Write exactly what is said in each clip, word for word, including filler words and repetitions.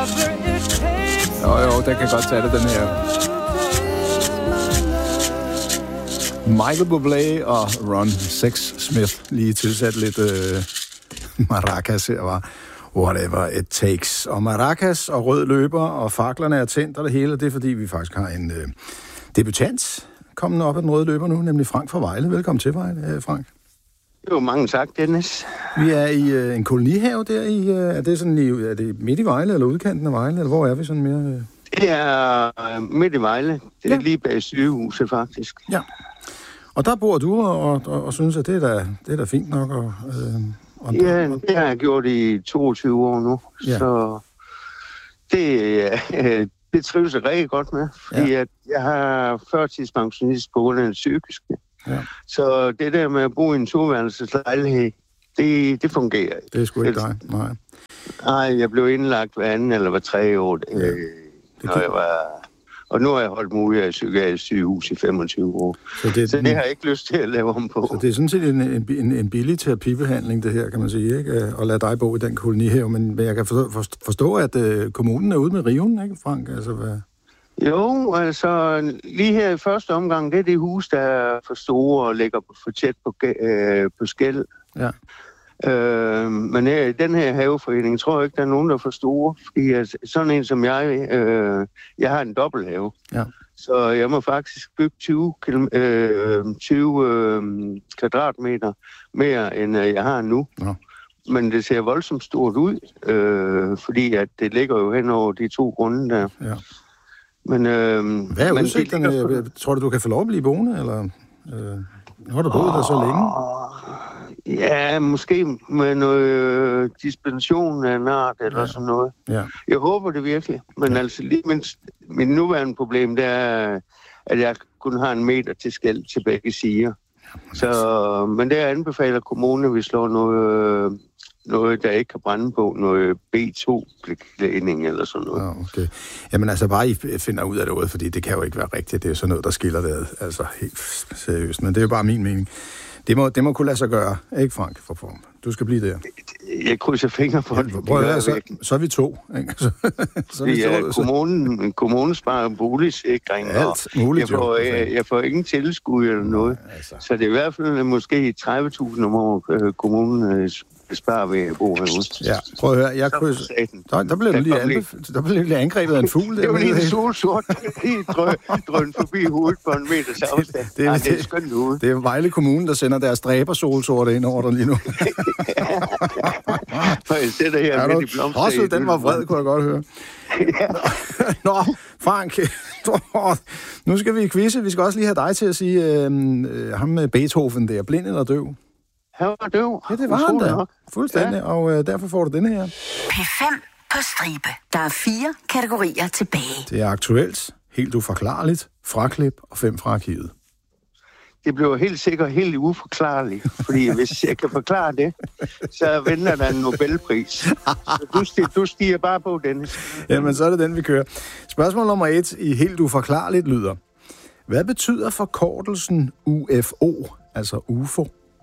Jo, jo, den kan godt tage det, den her. Michael Bublé og Ron Sexsmith lige tilsat lidt øh, maracas her, var whatever it takes. Og maracas og rød løber og faklerne er tændt og det hele, det er fordi, vi faktisk har en øh, debutant kommende op af den røde løber nu, nemlig Frank fra Vejle. Velkommen til, Vejle, Frank. Jo, mange tak, Dennis. Vi er i øh, en kolonihave der i, øh, er det sådan i, er det midt i Vejle eller udkanten af Vejle, eller hvor er vi sådan mere? Øh... Det er midt i Vejle. Det er ja. Lige bag sygehuset, faktisk. Ja. Og der bor du og, og, og, og synes, at det er da, det er da fint nok. Og, øh, og ja, det har jeg gjort i toogtyve år nu. Ja. Så det, øh, det trives jeg rigtig godt med. Fordi ja. at jeg har førtidspensionist på grund af det psykiske. Ja. Så det der med at bo i en toværelseslejlighed, det, det fungerer ikke. Det er sgu ikke dig, nej. Nej, jeg blev indlagt hver anden eller hver tredje år, ja. øh, når kan... jeg var... Og nu har jeg holdt muligt af psykiatrisk sygehus i femogtyve år. Så det, så det har jeg ikke lyst til at lave om på. Så det er sådan set en, en, en billig terapibehandling, det her, kan man sige, ikke? At lade dig bo i den kolonihave. Men jeg kan forstå, forstå at uh, kommunen er ude med riven, ikke, Frank? Altså, hvad... Jo, altså lige her i første omgang, det er det hus, der er for store og ligger for tæt på, øh, på skel. Ja. Øh, men her, i den her haveforening tror jeg ikke, der er nogen, der er for store. Fordi altså, sådan en som jeg, øh, jeg har en dobbelthave. Ja. Så jeg må faktisk bygge tyve, øh, tyve øh, kvadratmeter mere, end øh, jeg har nu. Ja. Men det ser voldsomt stort ud, øh, fordi at det ligger jo hen over de to grunde der. Ja. Men, øh, hvad er udsigterne? Ligger... Tror du, du kan få lov at blive boende, eller øh, har du boet oh, der så længe? Ja, måske med noget øh, dispensation af en art, eller ja. sådan noget. Ja. Jeg håber det virkelig. Men ja. altså, lige min, min nuværende problem, det er, at jeg kun har en meter til skel til begge sider. Ja, så, men det anbefaler kommunen, at vi slår noget... Øh, noget, der ikke kan brænde på, noget B to-klædning eller sådan noget. Ja, okay. Jamen altså, bare I finder ud af det ud, fordi det kan jo ikke være rigtigt. Det er sådan noget, der skiller det ad. Altså, helt seriøst. Men det er jo bare min mening. Det må, det må kunne lade sig gøre, ikke Frank, for form. Du skal blive der. Jeg krydser fingre på det. Ja, prøv at så, så er vi to. Ikke? Så, så vi ja, to, kommunen, kommunen sparer boligsikring. Alt muligt, jeg får, jeg, jeg får ingen tilskud eller noget. Nej, altså. Så det er i hvert fald måske tredive tusind om året, kommunen sparer ved at bo herude. Ja, prøv at høre. Jeg krydser... Der, der blev lige, anbef... der blev lige angrebet af en fugl. Det var lige en solsort, der drøn forbi hovedet på en meters afstand. Det, Ej, det er skønt ude. Det er Vejle Kommune, der sender deres dræber solsorte ind over dig lige nu. For jeg sætter her ja, midt i blomster. Den var vred, kunne jeg godt høre. Nå, Frank, nu skal vi quizze. Vi skal også lige have dig til at sige, øh, øh, ham med Beethoven der, blind eller døv? Han var døv. Ja, det var han da. Fuldstændig, ja. Og øh, derfor får du denne her. P fem på stribe. Der er fire kategorier tilbage. Det er aktuelt, helt uforklarligt, fraklip og fem fra arkivet. Det bliver helt sikkert helt uforklarligt, fordi hvis jeg kan forklare det, så venter der en Nobelpris. Så du, stiger, du stiger bare på, Dennis. Jamen, så er det den, vi kører. Spørgsmål nummer et i helt uforklarligt lyder. Hvad betyder forkortelsen U F O, altså U F O?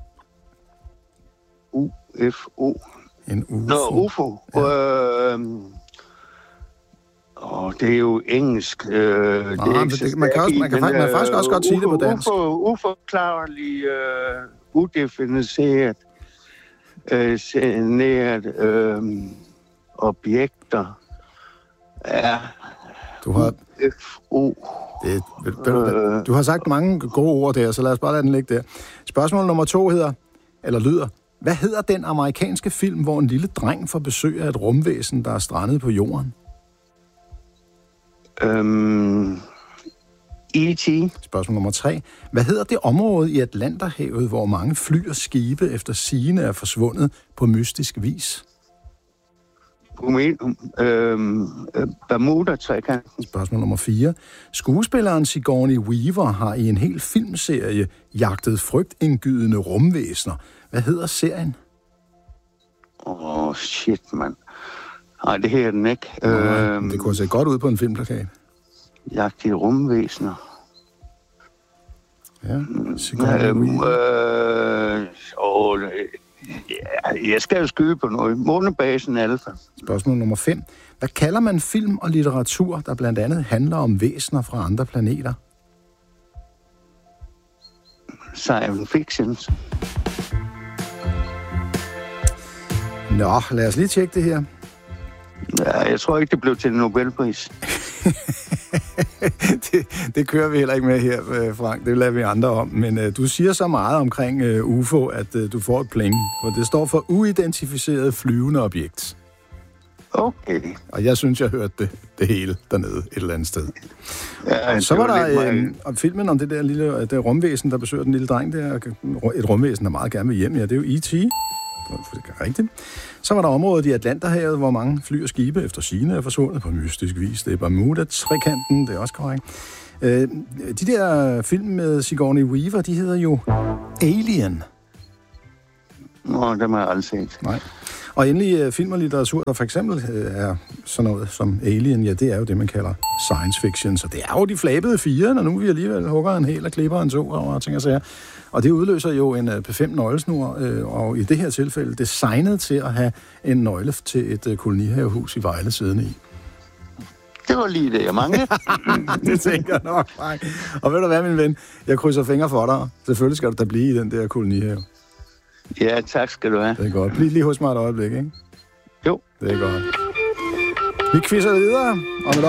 U F O. En U F O. Nå, U F O. Ja. Øh, åh, det er jo engelsk. Øh, Nå, det er det, man kan, også, man kan, men, faktisk, man faktisk også godt sige det på dansk. Ufo, uforklarlig, øh, udefiniceret, øh, sceneret, øh, objekter. Ja. Du har... F O. Det, du har sagt mange gode ord der, så lad os bare lade den ligge der. Spørgsmål nummer to hedder, eller lyder, hvad hedder den amerikanske film, hvor en lille dreng får besøg af et rumvæsen, der er strandet på jorden? Um, E T Spørgsmål nummer tre. Hvad hedder det område i Atlanterhavet, hvor mange fly og skibe efter sigende er forsvundet på mystisk vis? Øhm, Bermuda-trekanten. Spørgsmål nummer fire. Skuespilleren Sigourney Weaver har i en hel filmserie jagtet frygtindgydende rumvæsener. Hvad hedder serien? Åh, oh, shit, mand. Nej, det her er den ikke. Nej, øhm, det kunne se godt ud på en filmplakat. Jagtet rumvæsener. Ja, Sigourney øhm, Weaver. Øh, åh, Ja, jeg skal jo skyde på noget. Månebasen alfa. Spørgsmål nummer fem. Hvad kalder man film og litteratur, der blandt andet handler om væsener fra andre planeter? Science fiction. Nå, lad os lige tjekke det her. Ja, jeg tror ikke, det blev til en Nobelpris. det, det kører vi heller ikke med her, Frank. Det lader vi andre om. Men uh, du siger så meget omkring uh, U F O, at uh, du får et pling. For det står for uidentificeret flyvende objekt. Okay. Og jeg synes, jeg hørte det, det hele dernede et eller andet sted. Ja, så var, var der øh, om filmen om det der lille det der rumvæsen, der besøger den lille dreng der. Et rumvæsen, der meget gerne vil hjem. Ja, det er jo E T Det er rigtigt. Så var der området i Atlanterhavet, hvor mange fly og skibe efter sigende er forsvundet på mystisk vis. Det er Bermuda-trekanten, det er også korrekt. Øh, de der film med Sigourney Weaver, de hedder jo Alien. Nå, dem har jeg aldrig set. Nej. Og endelig film og litteratur, der for eksempel er sådan noget som Alien, ja, det er jo det, man kalder science fiction. Så det er jo de flabede fire, når nu vi alligevel hugger en hel og klipper en to og ting og sager. Og det udløser jo en P fem nøglesnur, og i det her tilfælde designet til at have en nøgle til et kolonihavehus i Vejle siden i. Det var lige det, jeg manglede. Det tænker jeg nok, Frank. Og ved du hvad, min ven? Jeg krydser fingre for dig. Selvfølgelig skal du da blive i den der kolonihave. Ja, tak skal du have. Det er godt. Bliv lige hos mig et øjeblik, ikke? Jo. Det er godt. Vi quizzer videre. Og